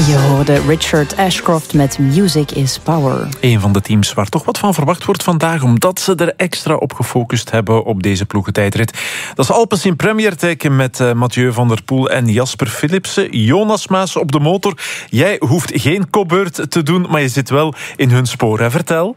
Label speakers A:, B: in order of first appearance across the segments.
A: Je hoorde Richard Ashcroft met Music is Power.
B: Een van de teams waar toch wat van verwacht wordt vandaag, omdat ze er extra op gefocust hebben op deze ploegentijdrit. Dat is Alpecin Premier Tech met Mathieu van der Poel en Jasper Philipsen. Jonas Maes op de motor. Jij hoeft geen kopbeurt te doen, maar je zit wel in hun spoor. Hè? Vertel.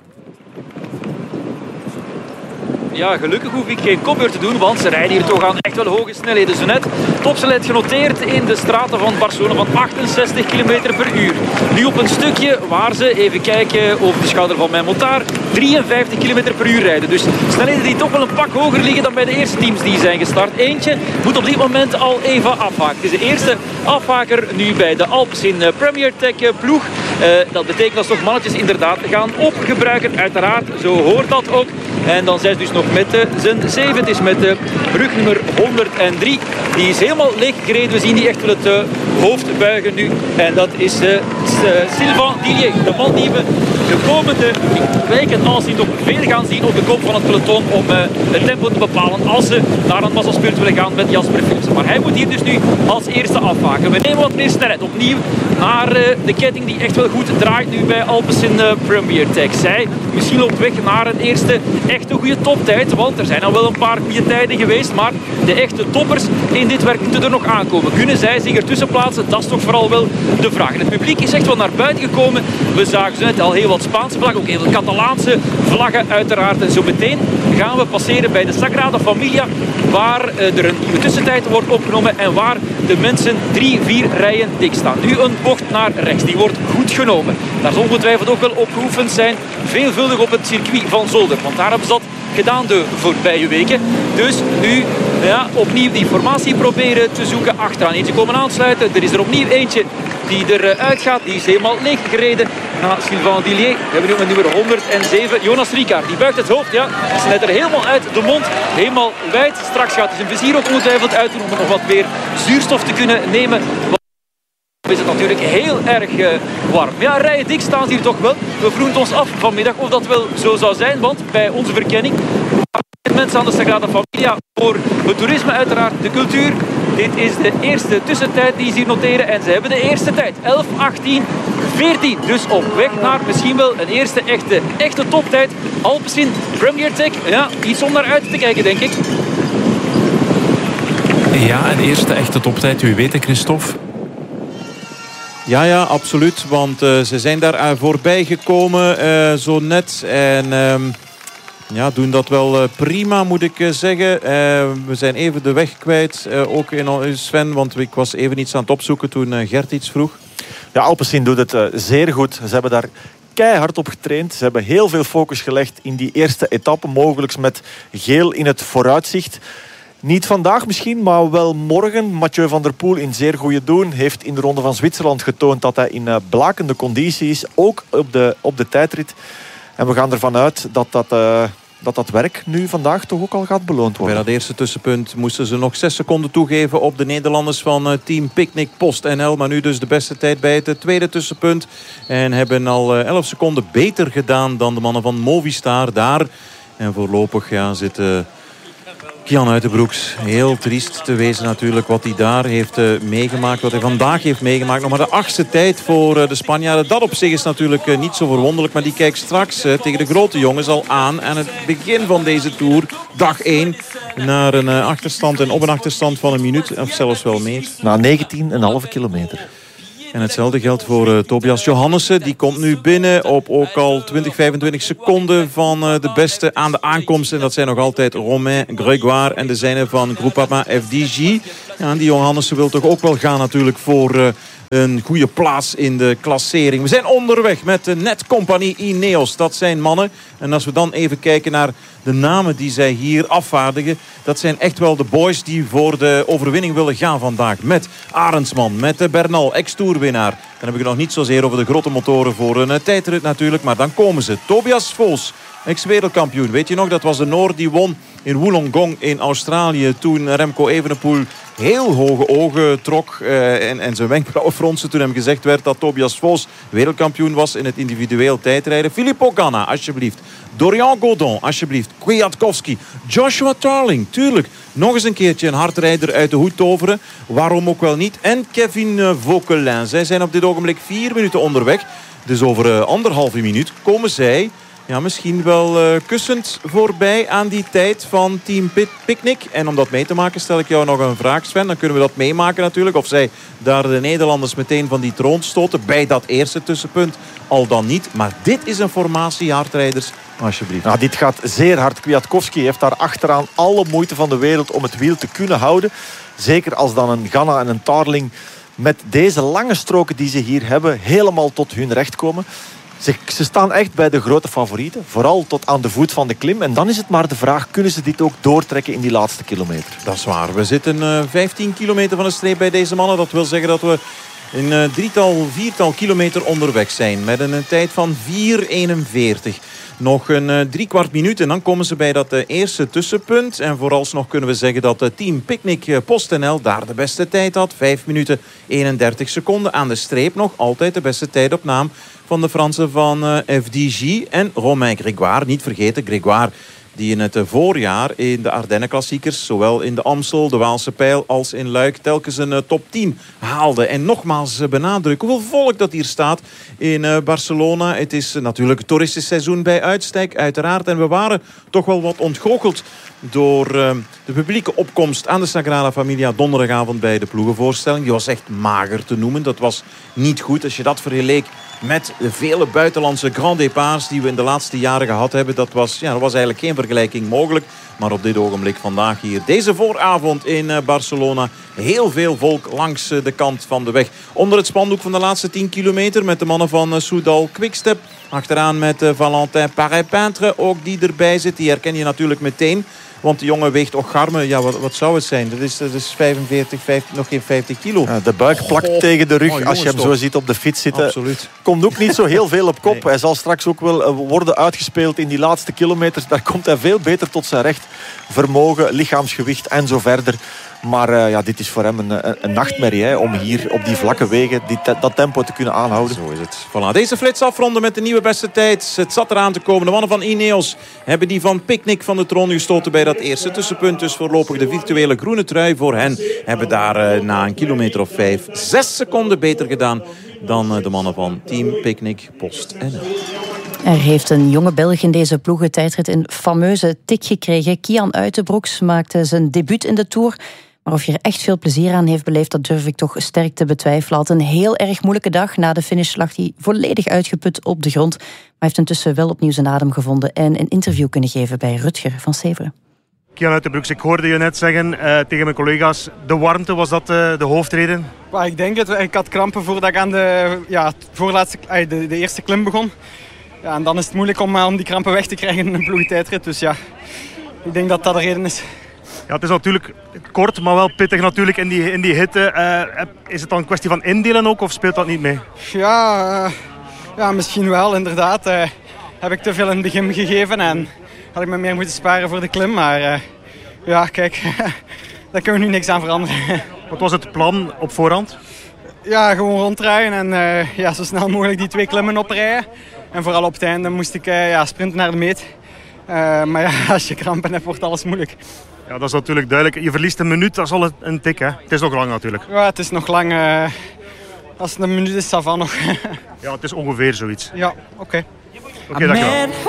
C: Ja, gelukkig hoef ik geen kopbeurt te doen, want ze rijden hier toch aan echt wel hoge snelheden. Zo net topsnelheid genoteerd in de straten van Barcelona van 68 km per uur. Nu op een stukje waar ze, even kijken over de schouder van mijn motaar, 53 km per uur rijden. Dus snelheden die toch wel een pak hoger liggen dan bij de eerste teams die zijn gestart. Eentje moet op dit moment al even afhaken. Het is de eerste afhaker nu bij de Alpecin Premier Tech ploeg. Dat betekent dat ze toch mannetjes inderdaad gaan opgebruiken. Uiteraard, zo hoort dat ook. En dan zijn ze dus nog met zijn 7. Het is met de brugnummer 103. Die is helemaal leeg gereden. We zien die echt wel het hoofd buigen nu. En dat is Sylvain Dillier. De man die we de komende weken als hij nog veel gaan zien op de kop van het peloton om het tempo te bepalen als ze naar een massaspurt willen gaan met Jasper Philipsen. Maar hij moet hier dus nu als eerste afhaken. We nemen wat meer snelheid opnieuw naar de ketting die echt wel goed draait nu bij Alpecin Premier Tech. Zij misschien op weg naar een eerste echte goede toptijd, want er zijn al wel een paar goede tijden geweest, maar de echte toppers in dit werk moeten er nog aankomen. Kunnen zij zich ertussen plaatsen? Dat is toch vooral wel de vraag. En het publiek is echt wel naar buiten gekomen. We zagen zo net al heel wat Spaanse vlaggen, ook heel veel Catalaanse vlaggen uiteraard. En zo meteen gaan we passeren bij de Sagrada Familia, waar er een nieuwe tussentijd wordt opgenomen en waar de mensen 3-4 rijen dik staan. Nu een bocht naar rechts, die wordt goed genomen. Daar zal ongetwijfeld ook wel opgeoefend zijn, veelvuldig op het circuit van Zolder, want daar hebben ze dat gedaan de voorbije weken. Dus nu opnieuw die formatie proberen te zoeken. Achteraan eentje komen aansluiten. Er is er opnieuw eentje die eruit gaat. Die is helemaal leeg gereden. Na Sylvain Dillier hebben we nu ook met nummer 107. Jonas Ricard, die buigt het hoofd. Ja, snijdt er helemaal uit de mond. Helemaal wijd. Straks gaat hij zijn vizier ook ongetwijfeld uitdoen om er nog wat meer zuurstof te kunnen nemen. Is het natuurlijk heel erg warm. Ja, rijen dik staan ze hier toch wel. We vroegen ons af vanmiddag of dat wel zo zou zijn, want bij onze verkenning mensen aan de Sagrada Familia voor het toerisme uiteraard, de cultuur. Dit is de eerste tussentijd die ze hier noteren en ze hebben de eerste tijd. 11, 18, 14. Dus op weg naar misschien wel een eerste echte toptijd. Alpecin Premier Tech. Ja, iets om naar uit te kijken, denk ik.
B: Ja, een eerste echte toptijd. U weet het, Christophe.
D: Ja, absoluut. Want ze zijn daar voorbij gekomen zo net. En doen dat wel prima, moet ik zeggen. We zijn even de weg kwijt, ook in Sven. Want ik was even iets aan het opzoeken toen Gert iets vroeg.
E: Ja, Alpecin doet het zeer goed. Ze hebben daar keihard op getraind. Ze hebben heel veel focus gelegd in die eerste etappe. Mogelijk met geel in het vooruitzicht. Niet vandaag misschien, maar wel morgen. Mathieu van der Poel in zeer goede doen. Heeft in de Ronde van Zwitserland getoond dat hij in blakende conditie is. Ook op de tijdrit. En we gaan ervan uit dat werk nu vandaag toch ook al gaat beloond worden.
D: Bij dat eerste tussenpunt moesten ze nog 6 seconden toegeven op de Nederlanders van team Picnic PostNL. Maar nu dus de beste tijd bij het tweede tussenpunt. En hebben al 11 seconden beter gedaan dan de mannen van Movistar daar. En voorlopig zitten Kian Uitenbroeks, heel triest te wezen natuurlijk wat hij daar heeft meegemaakt. Wat hij vandaag heeft meegemaakt. Nog maar de 8e tijd voor de Spanjaarden. Dat op zich is natuurlijk niet zo verwonderlijk. Maar die kijkt straks tegen de grote jongens al aan het begin van deze Tour, dag 1, naar een achterstand en op een achterstand van een minuut of zelfs wel meer.
E: Na 19,5 kilometer.
D: En hetzelfde geldt voor Tobias Johannessen. Die komt nu binnen op ook al 20-25 seconden van de beste aan de aankomst. En dat zijn nog altijd Romain Grégoire en de zijne van Groupama FDJ. Ja, en die Johannessen wil toch ook wel gaan natuurlijk voor een goede plaats in de klassering. We zijn onderweg met de Netcompagnie Ineos. Dat zijn mannen. En als we dan even kijken naar de namen die zij hier afvaardigen. Dat zijn echt wel de boys die voor de overwinning willen gaan vandaag. Met Arendsman, met Bernal, ex-tourwinnaar. Dan heb ik het nog niet zozeer over de grote motoren voor een tijdrit natuurlijk. Maar dan komen ze. Tobias Vos, ex-wereldkampioen. Weet je nog, dat was de Noor die won in Wollongong in Australië. Toen Remco Evenepoel heel hoge ogen trok en zijn wenkbrauwen fronste toen hem gezegd werd dat Tobias Vos wereldkampioen was in het individueel tijdrijden. Filippo Ganna, alsjeblieft. Dorian Godon, alsjeblieft. Kwiatkowski. Joshua Tarling, tuurlijk. Nog eens een keertje een hardrijder uit de hoed toveren. Waarom ook wel niet. En Kevin Vauquelin. Zij zijn op dit ogenblik 4 minuten onderweg. Dus over 1,5 minuut komen zij misschien wel kussend voorbij aan die tijd van Team Picnic. En om dat mee te maken stel ik jou nog een vraag, Sven. Dan kunnen we dat meemaken natuurlijk. Of zij daar de Nederlanders meteen van die troon stoten bij dat eerste tussenpunt. Al dan niet. Maar dit is een formatie hardrijders. Alsjeblieft.
E: Nou, dit gaat zeer hard. Kwiatkowski heeft daar achteraan alle moeite van de wereld om het wiel te kunnen houden. Zeker als dan een Ganna en een Tarling met deze lange stroken die ze hier hebben helemaal tot hun recht komen. Ze staan echt bij de grote favorieten. Vooral tot aan de voet van de klim. En dan is het maar de vraag, kunnen ze dit ook doortrekken in die laatste kilometer?
D: Dat is waar. We zitten 15 kilometer van de streep bij deze mannen. Dat wil zeggen dat we een 3-4 kilometer onderweg zijn. Met een tijd van 4:41. Nog een 3/4 minuut en dan komen ze bij dat eerste tussenpunt. En vooralsnog kunnen we zeggen dat Team Picnic PostNL daar de beste tijd had. 5 minuten 31 seconden aan de streep. Nog altijd de beste tijd op naam van de Fransen van FDJ en Romain Grégoire. Niet vergeten, Grégoire die in het voorjaar in de Ardennen-klassiekers, zowel in de Amstel, de Waalse Pijl als in Luik, telkens een top 10 haalde. En nogmaals benadrukken hoeveel volk dat hier staat in Barcelona. Het is natuurlijk het toeristisch seizoen bij uitstek, uiteraard. En we waren toch wel wat ontgoocheld door de publieke opkomst aan de Sagrada Familia donderdagavond bij de ploegenvoorstelling. Die was echt mager te noemen. Dat was niet goed. Als je dat vergeleek met de vele buitenlandse grand départs die we in de laatste jaren gehad hebben. Dat was eigenlijk geen vergelijking mogelijk. Maar op dit ogenblik vandaag hier, deze vooravond in Barcelona, heel veel volk langs de kant van de weg. Onder het spandoek van de laatste 10 kilometer met de mannen van Soudal Quickstep. Achteraan met Valentin Paré-Peintre, ook die erbij zit. Die herken je natuurlijk meteen. Want de jongen weegt Ocharme, wat zou het zijn? Dat is 45, 50, nog geen 50 kilo.
E: Ja, de buik plakt tegen de rug als je hem zo ziet op de fiets zitten.
D: Absoluut.
E: Komt ook niet zo heel veel op kop.
D: Nee.
E: Hij zal straks ook wel worden uitgespeeld in die laatste kilometers. Daar komt hij veel beter tot zijn recht. Vermogen, lichaamsgewicht en zo verder. Maar dit is voor hem een nachtmerrie om hier op die vlakke wegen dat tempo te kunnen aanhouden.
D: Zo is het. Voilà. Deze flits afronden met de nieuwe beste tijd. Het zat eraan te komen. De mannen van Ineos hebben die van Picnic van de troon gestoten bij dat eerste tussenpunt. Dus voorlopig de virtuele groene trui voor hen. Hebben daar na een kilometer of 5 6 seconden beter gedaan dan de mannen van Team Picnic PostNL.
A: Er heeft een jonge Belg in deze ploegentijdrit een fameuze tik gekregen. Kian Uitenbroeks maakte zijn debuut in de Tour. Maar of je er echt veel plezier aan heeft beleefd, dat durf ik toch sterk te betwijfelen. Had een heel erg moeilijke dag. Na de finish lag hij volledig uitgeput op de grond. Maar heeft intussen wel opnieuw zijn adem gevonden en een interview kunnen geven bij Rutger van Severen.
F: Kian Uitenbroeks, ik hoorde je net zeggen tegen mijn collega's, de warmte, was dat de hoofdreden?
G: Ik denk het. Ik had krampen voordat ik aan de eerste klim begon. Ja, en dan is het moeilijk om die krampen weg te krijgen in een ploegentijdrit. Dus ja, ik denk dat dat de reden is.
F: Ja, het is natuurlijk kort, maar wel pittig natuurlijk in die hitte. Is het dan een kwestie van indelen ook, of speelt dat niet mee?
G: Ja, misschien wel, inderdaad. Heb ik te veel in het begin gegeven en had ik me meer moeten sparen voor de klim. Maar kijk, daar kunnen we nu niks aan veranderen.
F: Wat was het plan op voorhand?
G: Ja, gewoon ronddraaien en zo snel mogelijk die 2 klimmen oprijden. En vooral op het einde moest ik sprinten naar de meet. Maar ja, als je krampen hebt, wordt alles moeilijk.
F: Ja, dat is natuurlijk duidelijk. Je verliest een minuut, dat is al een tik, hè? Het is nog lang natuurlijk.
G: Ja, het is nog lang. Als het een minuut is, ça va nog.
F: Ja, het is ongeveer zoiets.
G: Ja, oké.
F: Oké, dankjewel.